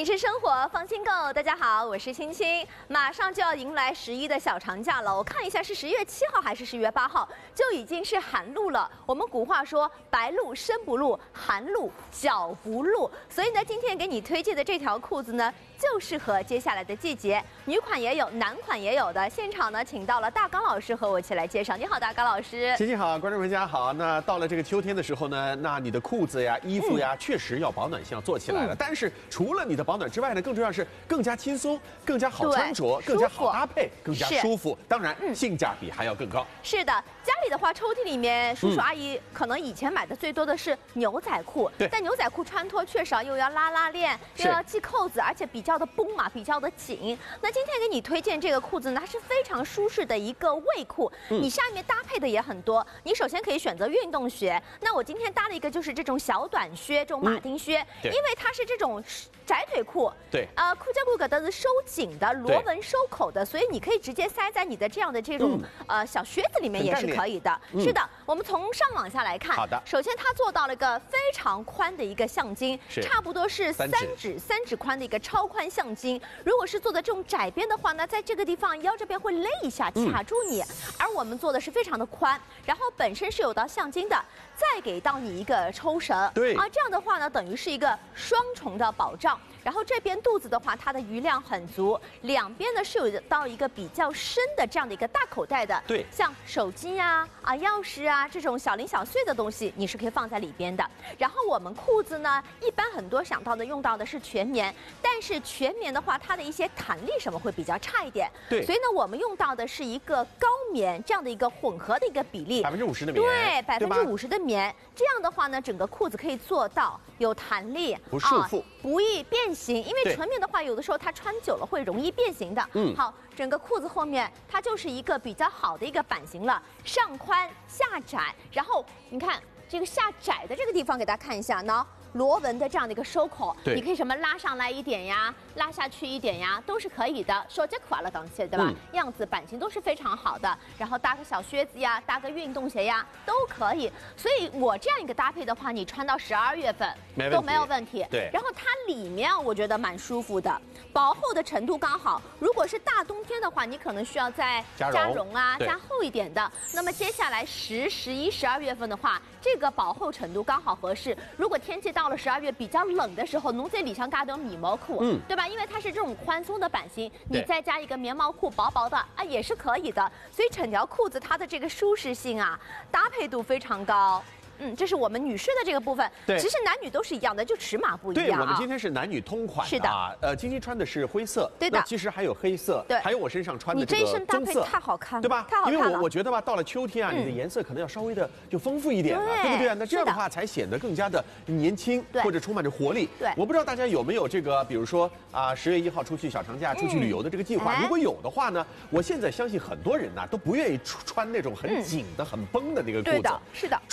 品质生活，放心购。大家好，我是青青。马上就要迎来11的小长假了，我看一下是11月7号还是11月8号，就已经是寒露了。我们古话说“白露身不露，寒露脚不露”，所以呢，今天给你推荐的这条裤子呢，就适合接下来的季节，女款也有，男款也有的。现场呢，请到了大刚老师和我一起来介绍。你好，大刚老师。 青青好，观众朋友大家好。那到了这个秋天的时候呢，那你的裤子呀、衣服呀，确实要保暖性要做起来了。但是除了你的保暖之外呢，更重要是更加轻松、更加好穿着、更加好搭配、更加舒服。当然，性价比还要更高。 是的，家里的话，抽屉里面叔叔阿姨可能以前买的最多的是牛仔裤，但牛仔裤穿脱确实又要拉链，又要系扣子，而且比较的绷嘛，比较的紧。那今天给你推荐这个裤子呢，它是非常舒适的一个卫裤，你下面搭配的也很多。你首先可以选择运动鞋，那我今天搭了一个就是这种小短靴，这种马丁靴，因为它是这种窄腿裤，裤脚裤都是收紧的，螺纹收口的，所以你可以直接塞在你的这样的这种小靴子里面也是可以的。是的，我们从上往下来看， 好的， 首先它做到了一个非常宽的一个橡筋，差不多是三指宽的一个超宽橡筋。如果是做的这种窄边的话呢，在这个地方腰这边会勒一下，卡住你。而我们做的是非常的宽，然后本身是有道橡筋的，再给到你一个抽绳，这样的话呢，等于是一个双重的保障。然后这边肚子的话，它的余量很足，两边呢是有到一个比较深的这样的一个大口袋的，像手机呀、钥匙啊这种小零小碎的东西，你是可以放在里边的。然后我们裤子呢，一般很多想到的用到的是全棉，但是全棉的话，它的一些弹力什么会比较差一点，所以呢，我们用到的是一个高棉这样的一个混合的一个比例 ，50%的棉， 对，50%的棉，这样的话呢，整个裤子可以做到有弹力， 不束缚， 不易变形，因为纯棉的话，有的时候它穿久了会容易变形的。好，整个裤子后面它就是一个比较好的一个版型了，上宽下窄，然后你看这个下窄的这个地方，给大家看一下呢。螺纹的这样的一个收口，你可以什么拉上来一点呀，拉下去一点呀，都是可以的。说这款了刚起对吧？样子版型都是非常好的，然后搭个小靴子呀，搭个运动鞋呀，都可以。所以我这样一个搭配的话，你穿到12月份都没有问题。然后它里面我觉得蛮舒服的，薄厚的程度刚好。如果是大冬天的话，你可能需要再加绒啊，加厚一点的。那么接下来10、11、12月份的话，这个薄厚程度刚好合适。如果天气到了12月比较冷的时候，侬在里向加点米毛裤，对吧？因为它是这种宽松的版型，你再加一个棉毛裤，薄薄的也是可以的。所以整条裤子它的这个舒适性搭配度非常高。这是我们女士的这个部分。其实男女都是一样的，就尺码不一样。 我们今天是男女通款。 是的。 今天穿的是灰色。 对的。 其实还有黑色。还有我身上穿的这个棕色。 你这一身搭配太好看了， 对吧？ 太好看了。 因为我觉得吧，到了秋天你的颜色可能要稍微的就丰富一点了，对不对？那这样的话才显得更加的年轻，或者充满着活力。我不知道大家有没有这个，比如说10月1号出去小长假、出去旅游的这个计划。如果有的话呢，我现在相信很多人都不愿意穿那种很紧的、很绷的那个裤子。 是的。